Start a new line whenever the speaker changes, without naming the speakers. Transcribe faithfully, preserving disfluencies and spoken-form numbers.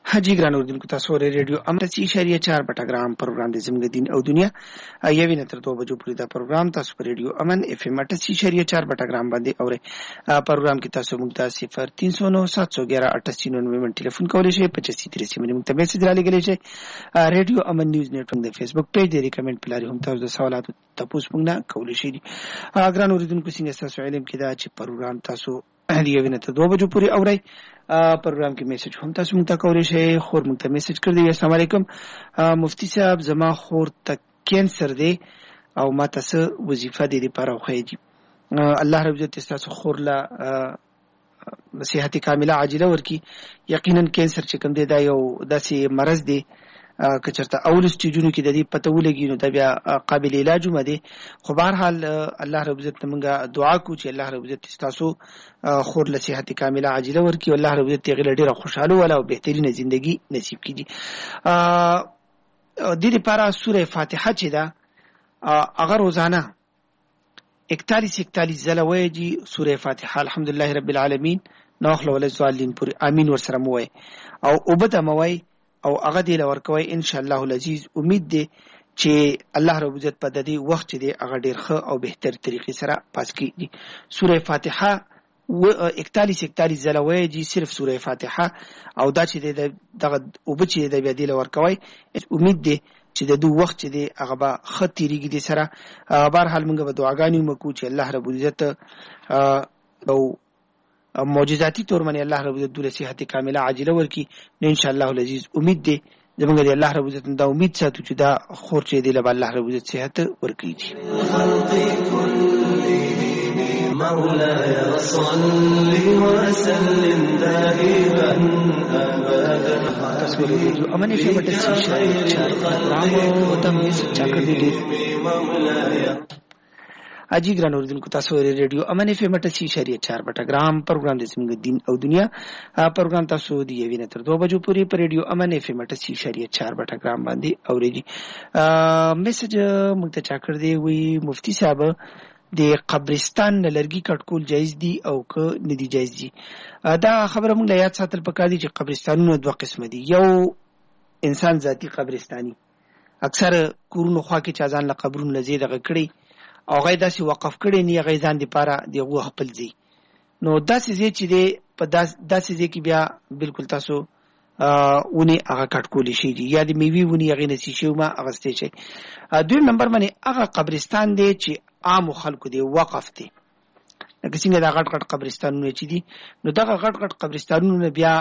حاجی ګران اوردونکو تاسو ورې ریډیو امرسي اشاریه چار بټاګرام پروګرام د زموږ دین او دنیا یوې نه تر دوه بجو پورې دا پروګرام تاسو پر ریډیو امن اف ام اٹھاسی اشاریه چار بټاګرام باندې اورئ. پروګرام کې تاسو موږ ته صفر تین سو نو سات سو ګیارہ اٹھاسی ننانوے باندې ټلیفون کولی شئ. پچاسی تریسي باندې موږ ته میسج را لګولی شئ. ریډیو امن نیوز نیټورک د فیسبوک پیج دی، ریکمنډ په لارې هم تاسو د سوالاتو تپوس موږ نه کولی شئ. ګران اوردونکو څنګه تاسو علم کې دا چې پروګرام تاسو یوې نه تر دوه بجو پورې اورئ. پروګرام کې میسج هم تاسو موږ ته کولی شئ. خور موږ ته میسج کړی دی، السلام علیکم مفتی صاحب، زما خور ته کینسر دی او ما تاسو وظیفه دی لپاره خوېږي. الله رب عزت تاسو خور لا صحت کامله عاجله ورکی. یقینا کینسر چې کوم دی دا یو داسې مرض دی که چېرته اول سټیجونو کې د دې پته ولګي نو دا بیا قابل علاج هم دی. خو بهرحال الله رب عزت ته موږ دعا کوو چې الله رب عزت ستاسو خور له صحت کامله عاجله ورکړي او الله رب عزت هغې له ډېره خوشحاله واله او بهترینه زندګي نصیب کړي. دې لپاره سوره فاتحه چې ده هغه روزانه اکتالیس اکتالیس ځله وایي. سوره فاتحه الحمدلله رب العالمین ناخله ولا ضالین پورې امین ورسره مو وایي او اوبه ته مو وایي او هغه دی لور کوي ان شاء الله العزیز. امید دی چې الله رب عزت په دې وخت دی هغه ډیر ښه او بهتر طریقې سره پاس کیږي. سوره فاتحه و اکتالیس اکتالیس ځله وایي صرف سوره فاتحه او دا چې دی دغه اوبه چې دی بیا دی لور کوي. امید دی چې د دوه وخت دی هغه به ښه تیریږي دي سره. بهرحال موږ به دعاګانې وکړو چې الله رب عزت او معجزاتي طور باندې الله رب عزت دوله صحت کامله عاجله ورکی. نو ان شاء الله العزیز امید دی زموږ دی الله رب عزت دا امید ساتو چې دا خور چې دی له الله رب عزت صحت ورکی دي. مولاي صل وسلم دائما ابدا تصویر امن فی مدرسه شریعت رامو تم چا کړی دي. اجي ګران اوردونکو تاسو ریډیو امن اف ام اٹھاسی اشاریه چار بټاګرام پروګرام د زموږ دین او دنیا پروګرام تاسو دی یوې نه تر دوه بجو پورې پر ریډیو امن اف ام اٹھاسی اشاریه چار بټاګرام باندې اورېږي. میسج موږ ته چا کړ دی، وی مفتی صاحب د قبرستان نه لرګي کټکول جایز دي او که نه دي جایز دي؟ دا خبره موږ له یاد ساتل پکار دي چې قبرستانونه دوه قسمه دي. یو انسان ذاتی قبرستاني، اکثر کورونو خوا کې چا ځان له قبرونو نه ځای دغه کړی او هغه داسې وقف کړی نه هغه ځان دپاره د هغو خپل ځای. نو داسې ځای چې دی په داسې ځای کې بیا بلکل تاسو ونې هغه کټکولی شي دي یا د میوې ونې هغې نه شیشې ومه اخیستی شئ. دویم نمبر باندې هغه قبرستان دی چې عامو خلکو دی، وقف دی، لکه څنګه دا غټ غټ قبرستانونه چې دي. نو دغه غټ غټ قبرستانونه بیا